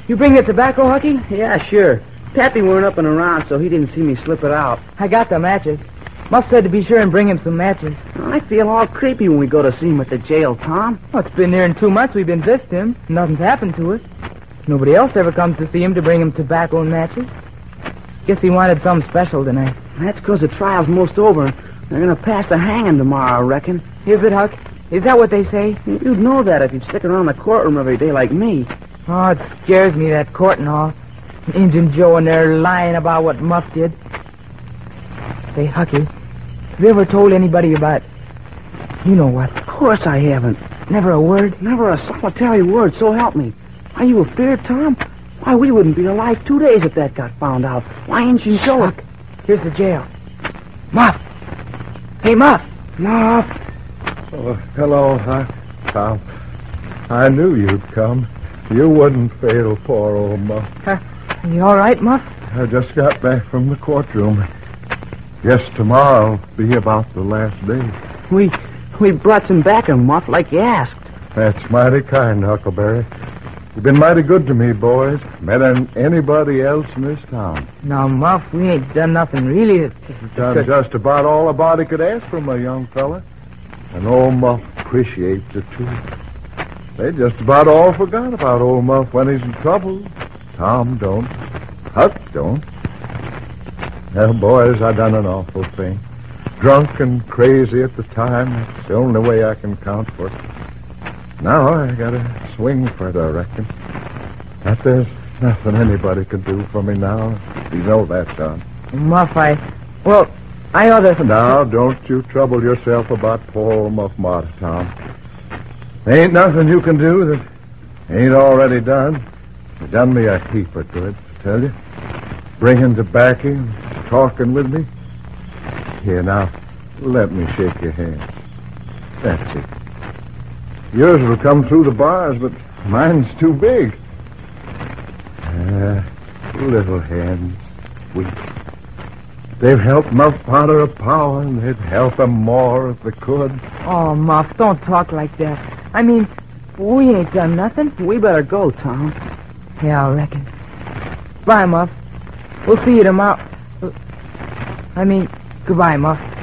You bring the tobacco, Hucky? Yeah, sure. Pappy weren't up and around, so he didn't see me slip it out. I got the matches. Muff said to be sure and bring him some matches. I feel all creepy when we go to see him at the jail, Tom. Well, it's been nearing 2 months we've been visiting him. Nothing's happened to us. Nobody else ever comes to see him to bring him tobacco and matches. Guess he wanted something special tonight. That's because the trial's most over. They're going to pass the hanging tomorrow, I reckon. Is it, Huck? Is that what they say? You'd know that if you'd stick around the courtroom every day like me. Oh, it scares me, that court and all. Injun Joe and they're lying about what Muff did. Say, Hucky, have you ever told anybody about... You know what? Of course I haven't. Never a word? Never a solitary word, so help me. Are you afeard, Tom? Why, we wouldn't be alive 2 days if that got found out. Why, Injun Joe... Huck, here's the jail. Muff! Hey, Muff! Muff! Oh, hello, Tom. I knew you'd come. You wouldn't fail poor old Muff. Are you all right, Muff? I just got back from the courtroom. Guess tomorrow'll be about the last day. We brought some backer, Muff, like you asked. That's mighty kind, Huckleberry. You've been mighty good to me, boys. Better than anybody else in this town. Now, Muff, we ain't done nothing really. Done just about all a body could ask from a young fella. And old Muff appreciates it, too. They just about all forgot about old Muff when he's in trouble. Tom don't. Huck don't. Well, boys, I done an awful thing. Drunk and crazy at the time. That's the only way I can count for it. Now I gotta swing for it, I reckon. But there's nothing anybody can do for me now. You know that, John. Muff, I ought to... Now, don't you trouble yourself about poor old Muff Marty, Tom. There ain't nothing you can do that ain't already done. You done me a heap of good, I tell you. Bringing tobacco and talking with me. Here, now, let me shake your hand. That's it. Yours will come through the bars, but mine's too big. Little hands, weak. They've helped Muff Potter a power, and they'd help him more if they could. Oh, Muff, don't talk like that. I mean, we ain't done nothing. We better go, Tom. Yeah, I reckon. Bye, Muff. We'll see you tomorrow. Goodbye, Muff.